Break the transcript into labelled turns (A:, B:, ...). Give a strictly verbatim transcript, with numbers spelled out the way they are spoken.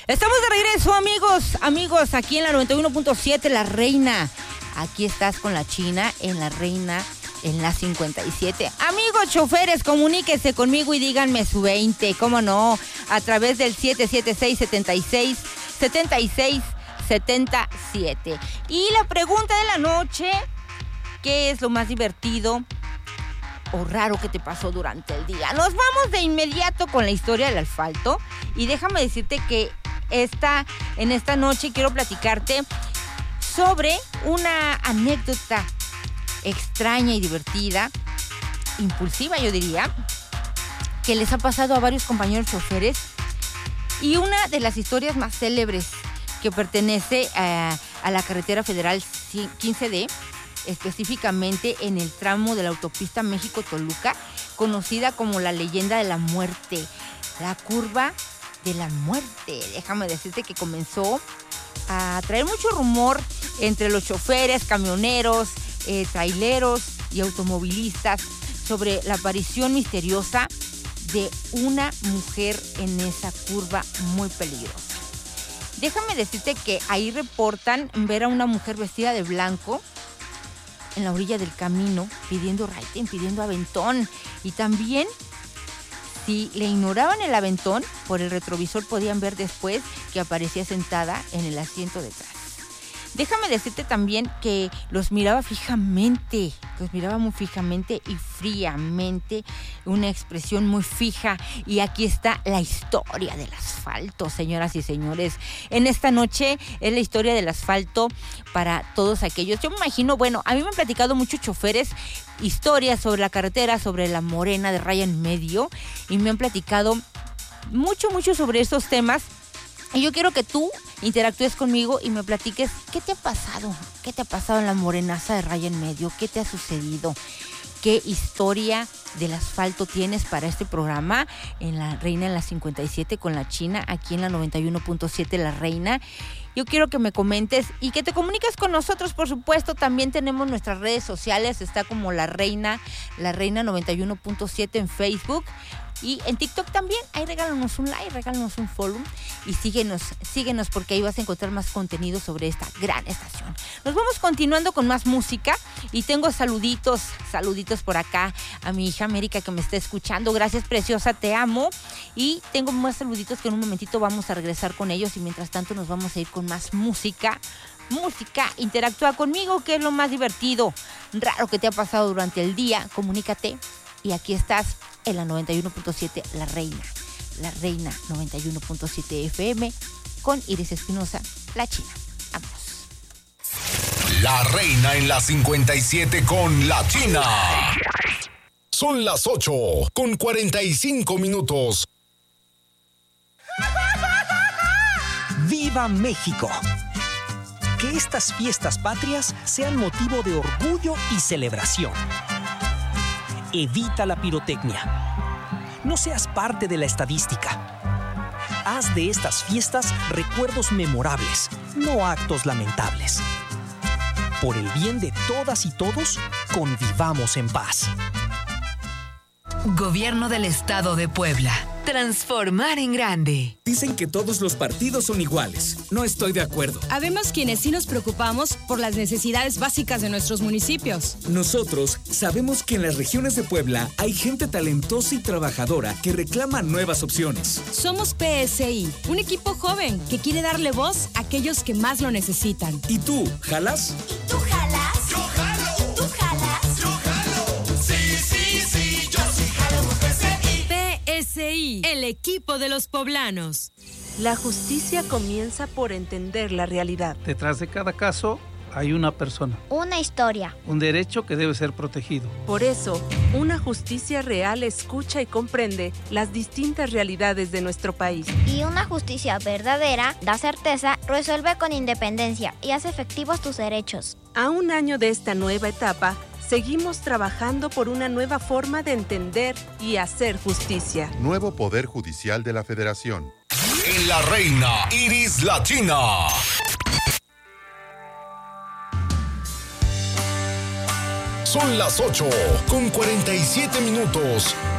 A: Estamos de regreso, amigos, amigos, aquí en la noventa y uno punto siete, La Reina. Aquí estás con la China en La Reina, en la cincuenta y siete. Amigos choferes, comuníquense conmigo y díganme su veinte, cómo no, a través del siete siete seis, setenta y seis, setenta y seis, setenta y siete. Y la pregunta de la noche, ¿qué es lo más divertido o raro que te pasó durante el día? Nos vamos de inmediato con la historia del asfalto y déjame decirte que esta, en esta noche quiero platicarte sobre una anécdota extraña y divertida, impulsiva yo diría, que les ha pasado a varios compañeros choferes, y una de las historias más célebres que pertenece a, a la carretera federal quince D, específicamente en el tramo de la autopista México-Toluca, conocida como la leyenda de la muerte, la curva de la muerte. Déjame decirte que comenzó a traer mucho rumor entre los choferes, camioneros, eh, traileros y automovilistas sobre la aparición misteriosa de una mujer en esa curva muy peligrosa. Déjame decirte que ahí reportan ver a una mujer vestida de blanco en la orilla del camino, pidiendo raiten, pidiendo aventón. Y también, si le ignoraban el aventón, por el retrovisor podían ver después que aparecía sentada en el asiento de atrás. Déjame decirte también que los miraba fijamente, los miraba muy fijamente y fríamente, una expresión muy fija. Y aquí está la historia del asfalto, señoras y señores. En esta noche es la historia del asfalto para todos aquellos. Yo me imagino, bueno, a mí me han platicado muchos choferes historias sobre la carretera, sobre la morena de raya en medio, y me han platicado mucho, mucho sobre estos temas. Y yo quiero que tú interactúes conmigo y me platiques qué te ha pasado, qué te ha pasado en la morenaza de raya en medio, qué te ha sucedido, qué historia del asfalto tienes para este programa en La Reina en la cincuenta y siete con la China, aquí en la noventa y uno punto siete La Reina. Yo quiero que me comentes y que te comuniques con nosotros, por supuesto. También tenemos nuestras redes sociales, está como La Reina, La Reina noventa y uno punto siete en Facebook. Y en TikTok también, ahí regálanos un like, regálanos un follow y síguenos, síguenos porque ahí vas a encontrar más contenido sobre esta gran estación. Nos vamos continuando con más música y tengo saluditos, saluditos por acá a mi hija América que me está escuchando. Gracias, preciosa, te amo. Y tengo más saluditos que en un momentito vamos a regresar con ellos y mientras tanto nos vamos a ir con más música. Música, interactúa conmigo, que es lo más divertido, raro que te ha pasado durante el día. Comunícate y aquí estás en la noventa y uno punto siete La Reina, La Reina noventa y uno punto siete F M con Iris Espinosa, la China. Vámonos.
B: La Reina en la cincuenta y siete con la China. Son las ocho con cuarenta y cinco minutos.
C: ¡Viva México! Que estas fiestas patrias sean motivo de orgullo y celebración. Evita la pirotecnia. No seas parte de la estadística. Haz de estas fiestas recuerdos memorables, no actos lamentables. Por el bien de todas y todos, convivamos en paz.
D: Gobierno del Estado de Puebla. Transformar en grande.
E: Dicen que todos los partidos son iguales. No estoy de acuerdo.
F: Habemos quienes sí nos preocupamos por las necesidades básicas de nuestros municipios.
E: Nosotros sabemos que en las regiones de Puebla hay gente talentosa y trabajadora que reclama nuevas opciones.
F: Somos P S I, un equipo joven que quiere darle voz a aquellos que más lo necesitan.
E: ¿Y tú, jalas?
G: ¿Y tú jalas?
H: Yo jalo.
G: ¿Tú jalas?
H: Yo jalo. Sí, sí, sí, yo sí jalo. P S I.
F: P S I, el equipo de los poblanos.
I: La justicia comienza por entender la realidad.
J: Detrás de cada caso hay una persona.
G: Una historia.
J: Un derecho que debe ser protegido.
I: Por eso, una justicia real escucha y comprende las distintas realidades de nuestro país.
G: Y una justicia verdadera da certeza, resuelve con independencia y hace efectivos tus derechos.
I: A un año de esta nueva etapa, seguimos trabajando por una nueva forma de entender y hacer justicia.
K: Nuevo Poder Judicial de la Federación.
B: En La Reina, Iris la China. Son las ocho con cuarenta y siete minutos.